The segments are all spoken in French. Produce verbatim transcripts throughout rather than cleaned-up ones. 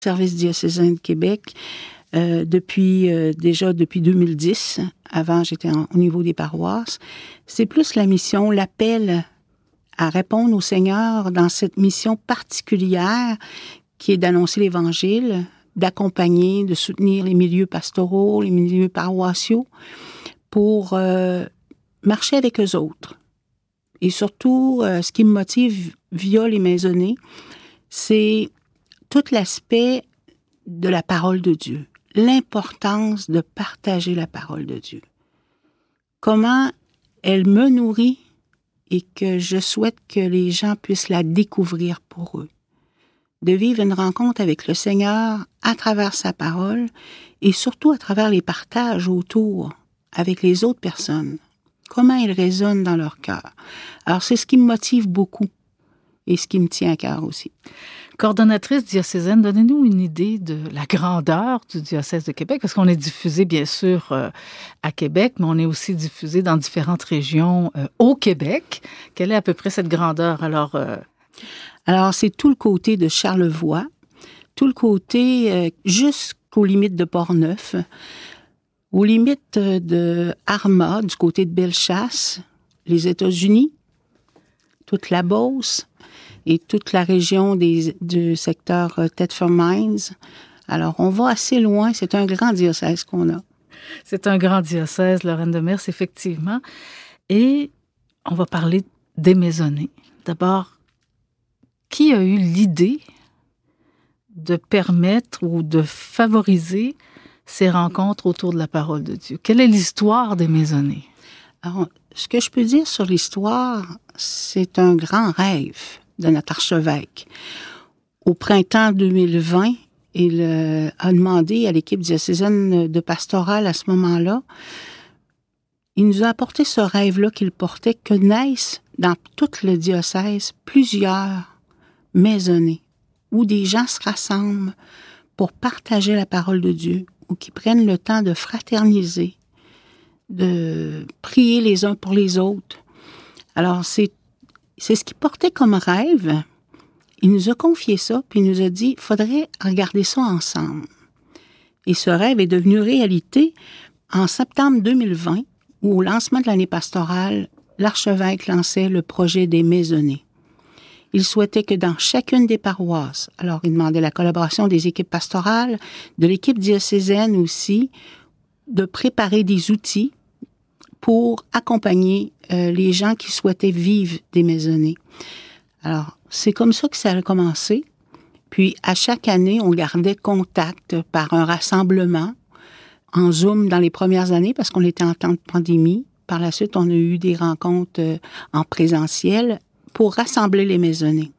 Service diocésain de Québec euh, depuis euh, déjà depuis deux mille dix. Avant, j'étais en, au niveau des paroisses. C'est plus la mission, l'appel à répondre au Seigneur dans cette mission particulière qui est d'annoncer l'Évangile, d'accompagner, de soutenir les milieux pastoraux, les milieux paroissiaux pour euh, marcher avec eux autres. Et surtout, euh, ce qui me motive via les maisonnées, c'est tout l'aspect de la parole de Dieu, l'importance de partager la parole de Dieu. Comment elle me nourrit et que je souhaite que les gens puissent la découvrir pour eux. De vivre une rencontre avec le Seigneur à travers sa parole et surtout à travers les partages autour avec les autres personnes. Comment ils résonnent dans leur cœur. Alors, c'est ce qui me motive beaucoup et ce qui me tient à cœur aussi. Coordonnatrice diocésaine, donnez-nous une idée de la grandeur du diocèse de Québec, parce qu'on est diffusé, bien sûr, euh, à Québec, mais on est aussi diffusé dans différentes régions euh, au Québec. Quelle est à peu près cette grandeur? Alors, euh... Alors c'est tout le côté de Charlevoix, tout le côté euh, jusqu'aux limites de Portneuf, aux limites de Arma, du côté de Bellechasse, les États-Unis, toute la Beauce, et toute la région des, du secteur Thetford Mines. Alors, on va assez loin. C'est un grand diocèse qu'on a. C'est un grand diocèse, Lorraine Demers, effectivement. Et on va parler des maisonnées. D'abord, qui a eu l'idée de permettre ou de favoriser ces rencontres autour de la parole de Dieu? Quelle est l'histoire des maisonnées? Alors, ce que je peux dire sur l'histoire, c'est un grand rêve de notre archevêque. Au printemps deux mille vingt, il euh, a demandé à l'équipe diocésaine de pastoral à ce moment-là, il nous a apporté ce rêve-là qu'il portait, que naissent dans tout le diocèse plusieurs maisonnées où des gens se rassemblent pour partager la parole de Dieu ou qui prennent le temps de fraterniser, de prier les uns pour les autres. Alors, c'est C'est ce qu'il portait comme rêve. Il nous a confié ça, puis il nous a dit, il faudrait regarder ça ensemble. Et ce rêve est devenu réalité en septembre deux mille vingt, où au lancement de l'année pastorale, l'archevêque lançait le projet des maisonnées. Il souhaitait que dans chacune des paroisses, alors il demandait la collaboration des équipes pastorales, de l'équipe diocésaine aussi, de préparer des outils pour accompagner euh, les gens qui souhaitaient vivre des maisonnées. Alors, c'est comme ça que ça a commencé. Puis, à chaque année, on gardait contact par un rassemblement en Zoom dans les premières années parce qu'on était en temps de pandémie. Par la suite, on a eu des rencontres euh, en présentiel pour rassembler les maisonnées.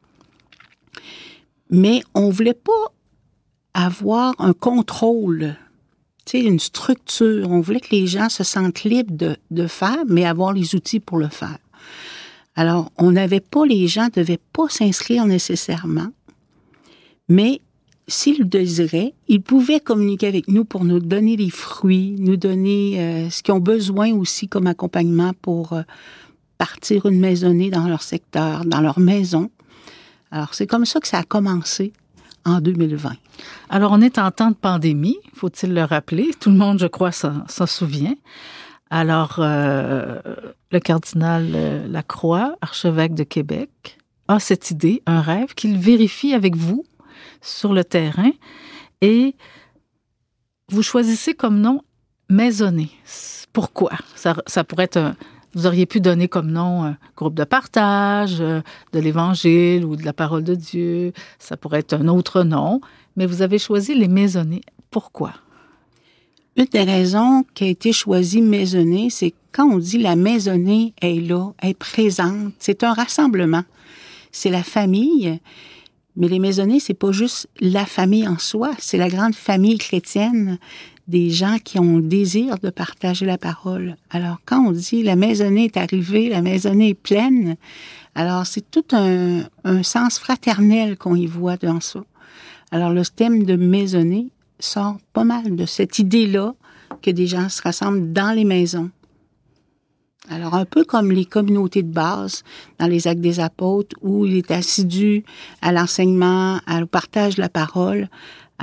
Mais on ne voulait pas avoir un contrôle, tu sais, une structure. On voulait que les gens se sentent libres de, de faire, mais avoir les outils pour le faire. Alors, on n'avait pas, les gens ne devaient pas s'inscrire nécessairement, mais s'ils le désiraient, ils pouvaient communiquer avec nous pour nous donner les fruits, nous donner euh, ce qu'ils ont besoin aussi comme accompagnement pour euh, partir une maisonnée dans leur secteur, dans leur maison. Alors, c'est comme ça que ça a commencé en deux mille vingt. Alors, on est en temps de pandémie, faut-il le rappeler. Tout le monde, je crois, s'en, s'en souvient. Alors, euh, le cardinal euh, Lacroix, archevêque de Québec, a cette idée, un rêve qu'il vérifie avec vous sur le terrain et vous choisissez comme nom maisonnée. Pourquoi? Ça, ça pourrait être un... Vous auriez pu donner comme nom un groupe de partage, de l'Évangile ou de la parole de Dieu. Ça pourrait être un autre nom, mais vous avez choisi les maisonnées. Pourquoi? Une des raisons qui a été choisie maisonnée, c'est quand on dit la maisonnée est là, elle est présente, c'est un rassemblement. C'est la famille, mais les maisonnées, c'est pas juste la famille en soi, c'est la grande famille chrétienne des gens qui ont le désir de partager la parole. Alors, quand on dit la maisonnée est arrivée, la maisonnée est pleine, alors c'est tout un, un sens fraternel qu'on y voit dans ça. Alors, le thème de maisonnée sort pas mal de cette idée-là que des gens se rassemblent dans les maisons. Alors, un peu comme les communautés de base dans les Actes des Apôtres, où il est assidu à l'enseignement, au partage de la parole.